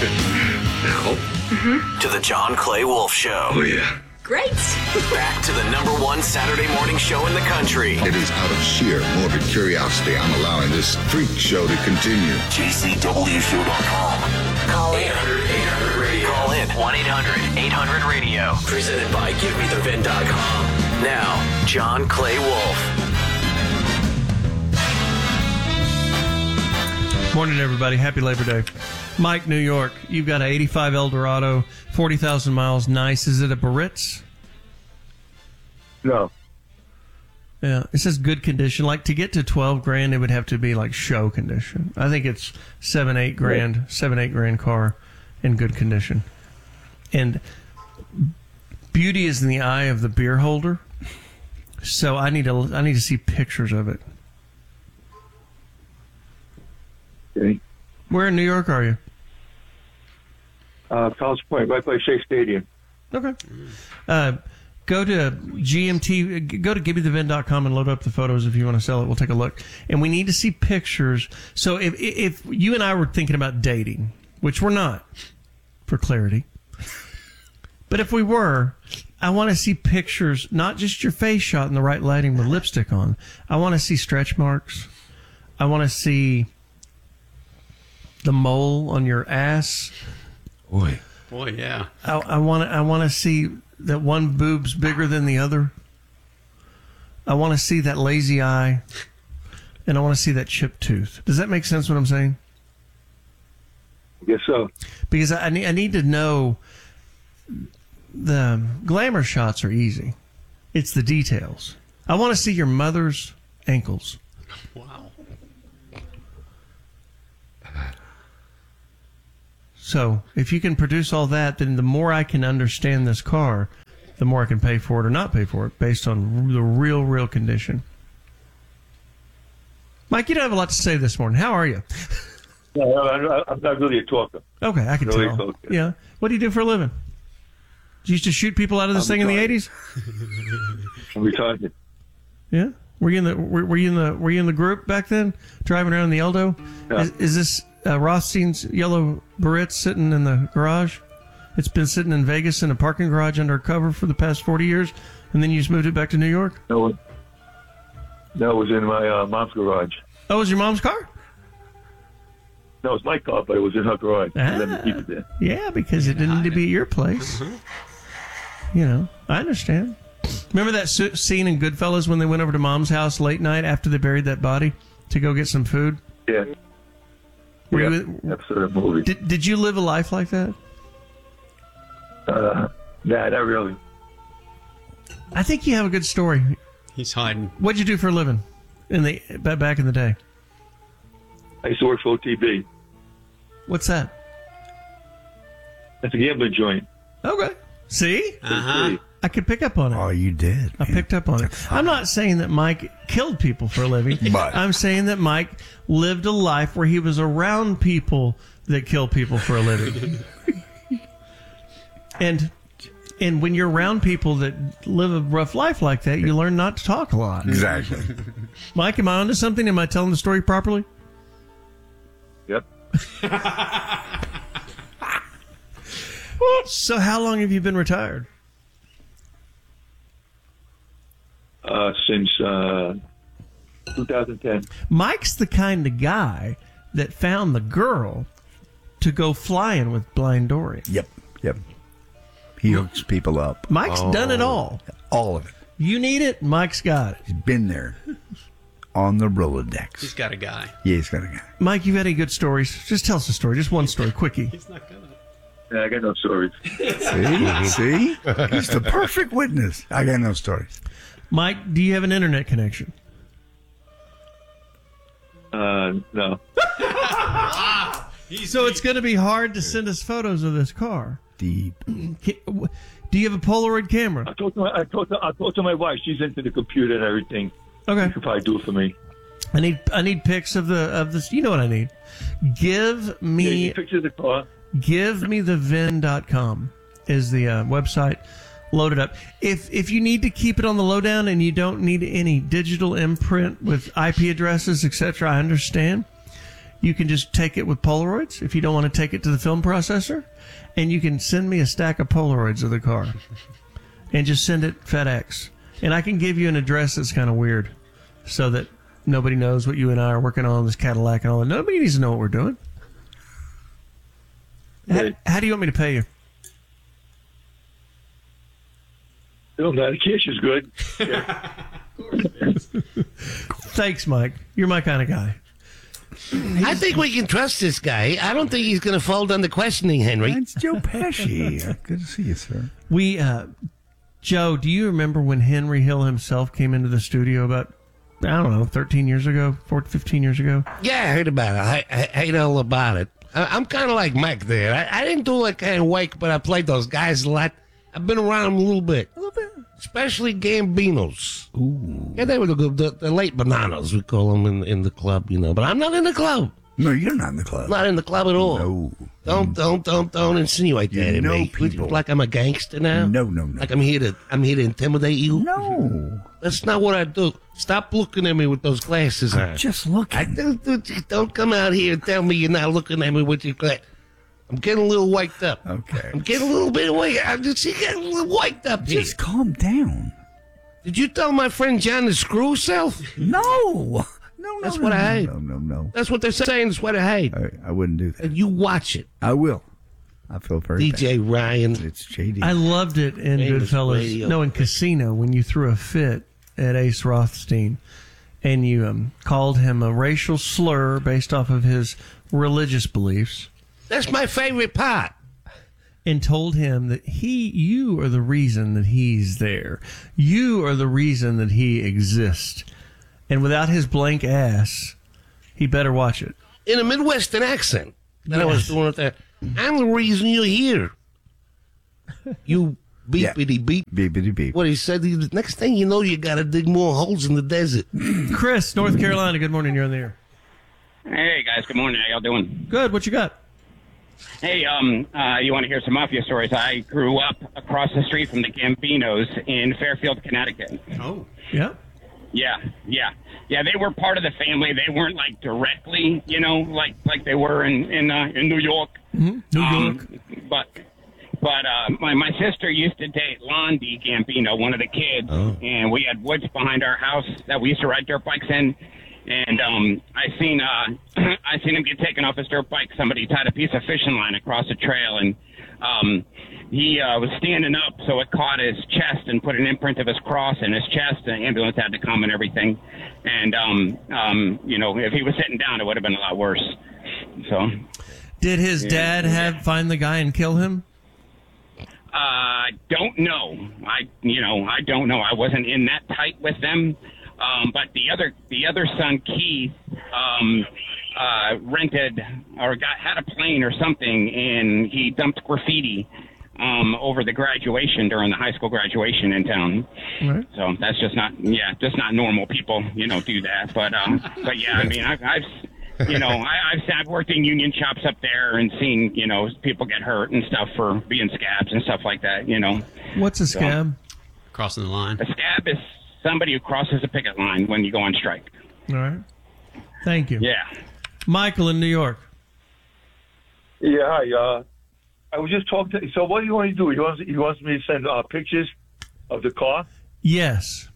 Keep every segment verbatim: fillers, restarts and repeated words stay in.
Now, Mm-hmm. to the John Clay Wolf Show. Oh, yeah. Great. Back to the number one Saturday morning show in the country. It is out of sheer morbid curiosity I'm allowing this freak show to continue. J C W show dot com. Call in. eight hundred eight hundred radio. Call in. one eight hundred eight hundred radio. Presented by give me the vin dot com. Now, John Clay Wolf. Morning, everybody. Happy Labor Day. Mike, New York. You've got an eighty-five Eldorado, forty thousand miles. Nice. Is it a Biarritz? No. Yeah. It says good condition. Like, to get to twelve grand, it would have to be like show condition. I think it's seven, eight grand, right. seven, eight grand car in good condition. And beauty is in the eye of the beer holder. So I need to, I need to see pictures of it. Okay. Where in New York are you? Uh, College Point, right by Shea Stadium. Okay. Uh, go to G M T, go to give me the vin dot com and load up the photos if you want to sell it. We'll take a look. And we need to see pictures. So if if you and I were thinking about dating, which we're not, for clarity, but if we were, I want to see pictures, not just your face shot in the right lighting with lipstick on. I want to see stretch marks. I want to see the mole on your ass. Boy. Boy, yeah. I, I want to I want to see that one boob's bigger than the other. I want to see that lazy eye. And I want to see that chipped tooth. Does that make sense what I'm saying? Yes, so. Because I need, I need to know, the glamour shots are easy. It's the details. I want to see your mother's ankles. Wow. So if you can produce all that, then the more I can understand this car, the more I can pay for it or not pay for it based on the real, real condition. Mike, you don't have a lot to say this morning. How are you? No, I'm not really a talker. Okay, I can really tell. Talker. Yeah. What do you do for a living? Did you used to shoot people out of this I'm thing retired. in the eighties? I'm retired. Yeah. Were you in the were, were you in the were you in the group back then, driving around in the Eldo? Yeah. Is, is this uh, Rothstein's yellow Biarritz sitting in the garage? It's been sitting in Vegas in a parking garage under cover for the past forty years, and then you just moved it back to New York? No, it, no, it was in my uh, mom's garage. Oh, it was your mom's car? No, it was my car, but it was in her garage. Ah, She let me keep it there. Yeah, because it didn't need to be at your place. You know, I understand. Remember that su- scene in Goodfellas when they went over to Mom's house late night after they buried that body to go get some food? Yeah. Were yeah, you, episode of the movie. did, did you live a life like that? Uh, nah, not really. I think you have a good story. He's hiding. What'd you do for a living in the back in the day? I used to work for O T B. What's that? That's a gambling joint. Okay. See? Uh-huh. I could pick up on it. Oh, you did. I picked up on it. I'm not saying that Mike killed people for a living. But- I'm saying that Mike lived a life where he was around people that kill people for a living. and and when you're around people that live a rough life like that, you learn not to talk a lot. Exactly. Mike, am I onto something? Am I telling the story properly? Yep. So how long have you been retired? Uh, since uh, twenty ten. Mike's the kind of guy that found the girl to go flying with Blind Dory. Yep. Yep. He hooks people up. Mike's done it all. All of it. You need it, Mike's got it. He's been there on the Rolodex. He's got a guy. Yeah, he's got a guy. Mike, you've had any good stories? Just tell us a story. Just one story, quickie. He's not gonna. Yeah, I got no stories. See? See? He's the perfect witness. I got no stories. Mike, do you have an internet connection? Uh, no. So it's going to be hard to send us photos of this car. Deep. Do you have a Polaroid camera? I told to my, I told to, I told to my wife. She's into the computer and everything. Okay. She could probably do it for me. I need I need pics of the of this. You know what I need? Give me Yeah, picture of the car. give me the vin dot com is the uh, website. Load it up. If if you need to keep it on the lowdown and you don't need any digital imprint with I P addresses, et cetera, I understand. You can just take it with Polaroids if you don't want to take it to the film processor, and you can send me a stack of Polaroids of the car and just send it FedEx. And I can give you an address that's kind of weird so that nobody knows what you and I are working on, this Cadillac and all that. Nobody needs to know what we're doing. How, how do you want me to pay you? Bill, that cash is good. Thanks, Mike. You're my kind of guy. I think we can trust this guy. I don't think he's going to fold under questioning, Henry. It's Joe Pesci. Good to see you, sir. We, uh, Joe, do you remember when Henry Hill himself came into the studio about, I don't know, thirteen years ago, fourteen, fifteen years ago? Yeah, I heard about it. I, I, I hate all about it. I, I'm kind of like Mike there. I, I didn't do like kind of wake, but I played those guys a lot. I've been around them a little bit. A little bit. Especially Gambinos. Ooh. Yeah, they were the, the, the late bananas, we call them in, in the club, you know. But I'm not in the club. No, you're not in the club. Not in the club at all. No. Don't don't don't don't insinuate You that in know me. people. Like I'm a gangster now. No, no, no. Like I'm here to I'm here to intimidate you. No. That's not what I do. Stop looking at me with those glasses on. Just look. I don't, don't, don't come out here and tell me you're not looking at me with your glasses. I'm getting a little waked up. Okay. I'm getting a little bit awake. I'm just getting a little waked up here. Just calm down. Did you tell my friend John to screw himself? No. No, no, That's no, what no, I hate. No, no, no. That's what they're saying. That's what I hate. I, I wouldn't do that. And you watch it. I will. I feel very D J bad. Ryan. It's J D. I loved it in Famous Goodfellas. radio. No, in Casino, when you threw a fit at Ace Rothstein and you um, called him a racial slur based off of his religious beliefs That's my favorite part. and told him that he, you are the reason that he's there. You are the reason that he exists. And without his blank ass, he better watch it. In a Midwestern accent that I Yes. was doing it there. I'm the reason you're here. You beepity beep. Beepity beep. What he said, the next thing you know, you got to dig more holes in the desert. Chris, North Carolina, good morning. You're on the air. Hey guys, good morning. How y'all doing? Good. What you got? Hey, um, uh, you want to hear some mafia stories? I grew up across the street from the Gambinos in Fairfield, Connecticut. Oh. Yeah. Yeah, yeah, yeah. They were part of the family. They weren't like directly, you know, like like they were in in uh, in New York. Mm-hmm. New Um, York. but but uh, my my sister used to date Londi Gambino, one of the kids, Oh. and we had woods behind our house that we used to ride dirt bikes in. And um, I seen uh, I seen him get taken off his dirt bike. Somebody tied a piece of fishing line across the trail, and um, he uh, was standing up, so it caught his chest and put an imprint of his cross in his chest. The ambulance had to come and everything. And um, um, you know, if he was sitting down, it would have been a lot worse. So, Did his dad have find the guy and kill him? uh, don't know. I you know I don't know. I wasn't in that tight with them. Um, but the other the other son, Keith, um, uh, rented or got had a plane or something, and he dumped graffiti um, over the graduation during the high school graduation in town. Right. So that's just not yeah, just not normal people, you know, do that. But um, but yeah, I mean, I've, I've you know, I, I've I've worked in union shops up there and seen you know people get hurt and stuff for being scabs and stuff like that. You know, What's a scab? Crossing the line. a scab is somebody who crosses a picket line when you go on strike. All right. Thank you. Yeah. Michael in New York. Yeah, hi. Uh, I was just talking to. So, what do you want to do? He wants he wants me to send uh, pictures of the car. Yes.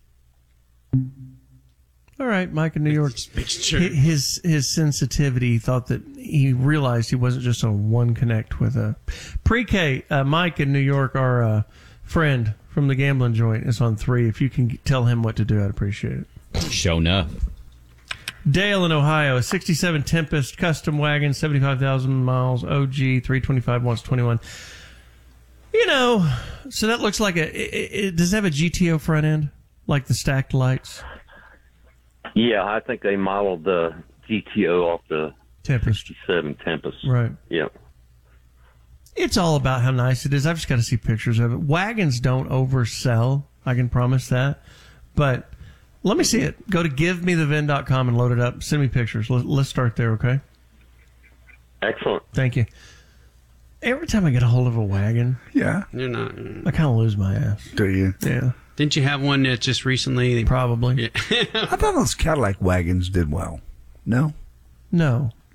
All right, Mike in New York. Make sure. Hi- His his sensitivity thought that he realized he wasn't just on one connect with a pre-K. Uh, Mike in New York, our uh, friend from the gambling joint, is on three. If you can tell him what to do, I'd appreciate it. Show enough. Dale in Ohio, a sixty-seven Tempest custom wagon, seventy-five thousand miles, O G, three twenty-five, wants twenty-one. You know, so that looks like a. It, it, does it have a G T O front end, like the stacked lights? Yeah, I think they modeled the G T O off the Tempest. sixty-seven Tempest. Right. Yep. It's all about how nice it is. I've just got to see pictures of it. Wagons don't oversell. I can promise that. But let me see it. Go to give me the vin dot com and load it up. Send me pictures. Let, let's start there, okay? Excellent. Thank you. Every time I get a hold of a wagon, Yeah. You're not. I kind of lose my ass. Do you? Yeah, Didn't you have one that just recently? probably. Yeah. I thought those Cadillac wagons did well. No? No.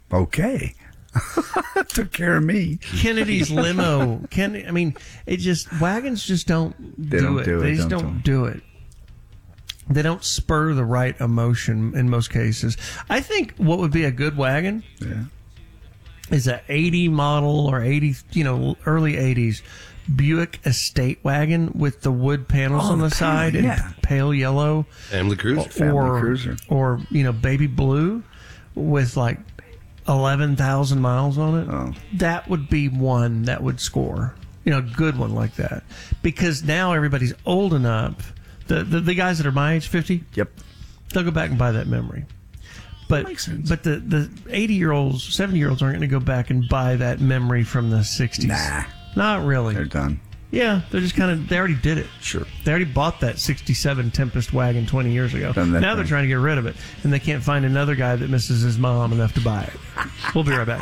Okay. Took care of me. Kennedy's limo. Ken, I mean, it just wagons just don't They do don't it. do it, They just don't don't do it. They don't spur the right emotion in most cases. I think what would be a good wagon Yeah. is a eighty model or eighty, you know, early eighties Buick Estate wagon with the wood panels Oh, on the, the side panel, and yeah. pale yellow. Family Cruiser. Family or, Cruiser. or you know, baby blue with like eleven thousand miles on it. Oh. That would be one that would score. You know, a good one like that. Because now everybody's old enough. The, the the guys that are my age, fifty, Yep. they'll go back and buy that memory. But Makes sense. but the the eighty year olds, seventy year olds aren't going to go back and buy that memory from the sixties. Nah. Not really. They're done. Yeah, they're just kind of, they already did it. Sure. They already bought that sixty-seven Tempest wagon twenty years ago. Done that Now they're thing. trying to get rid of it, and they can't find another guy that misses his mom enough to buy it. We'll be right back.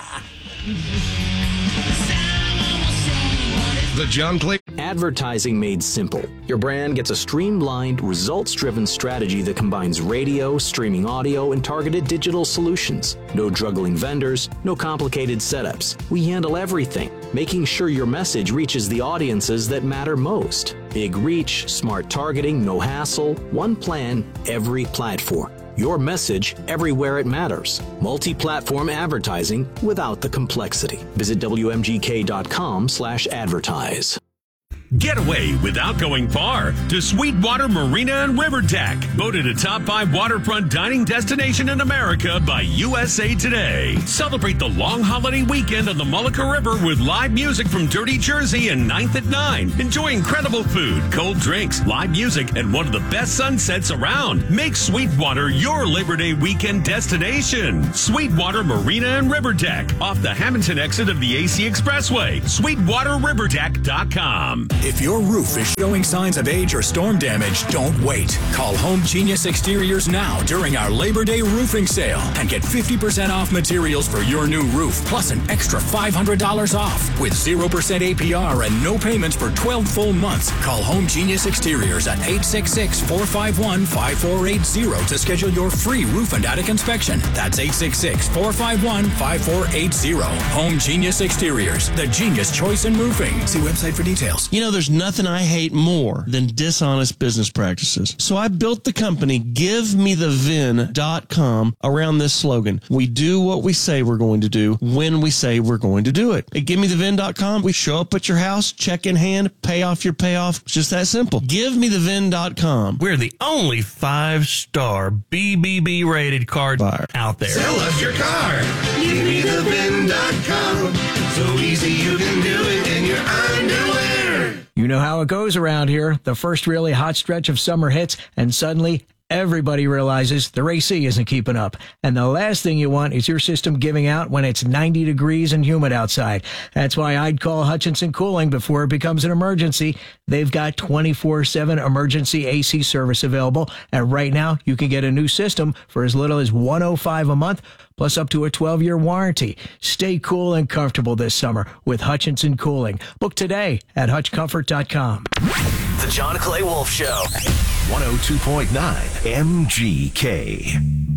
The John Clay. Advertising made simple. Your brand gets a streamlined, results-driven strategy that combines radio, streaming audio, and targeted digital solutions. No juggling vendors, no complicated setups. We handle everything, making sure your message reaches the audiences that matter most. Big reach, smart targeting, no hassle, one plan, every platform. Your message everywhere it matters. Multi-platform advertising without the complexity. Visit W M G K dot com slash advertise. Get away without going far to Sweetwater Marina and River Deck. Voted a top five waterfront dining destination in America by U S A Today. Celebrate the long holiday weekend on the Mullica River with live music from Dirty Jersey and Ninth at nine. Enjoy incredible food, cold drinks, live music, and one of the best sunsets around. Make Sweetwater your Labor Day weekend destination. Sweetwater Marina and River Deck off the Hamilton exit of the A C Expressway. Sweetwater River Deck dot com. If your roof is showing signs of age or storm damage, don't wait. Call Home Genius Exteriors now during our Labor Day roofing sale and get fifty percent off materials for your new roof, plus an extra five hundred dollars off with zero percent A P R and no payments for twelve full months. Call Home Genius Exteriors at eight six six, four five one, five four eight zero to schedule your free roof and attic inspection. That's eight six six, four five one, five four eight zero. Home Genius Exteriors, the genius choice in roofing. See website for details. You know, there's nothing I hate more than dishonest business practices. So I built the company give me the vin dot com around this slogan. We do what we say we're going to do when we say we're going to do it. At give me the vin dot com, we show up at your house, check in hand, pay off your payoff. It's just that simple. give me the vin dot com. We're the only five-star B B B rated car buyer out there. Sell us your car. give me the vin dot com. So easy you can do it in your underwear. You know how it goes around here. The first really hot stretch of summer hits, and suddenly everybody realizes their A C isn't keeping up. And the last thing you want is your system giving out when it's ninety degrees and humid outside. That's why I'd call Hutchinson Cooling before it becomes an emergency. They've got twenty-four seven emergency A C service available. And right now, you can get a new system for as little as one hundred five dollars a month, plus up to a twelve year warranty. Stay cool and comfortable this summer with Hutchinson Cooling. Book today at hutch comfort dot com. The John Clay Wolf Show. one oh two point nine M G K.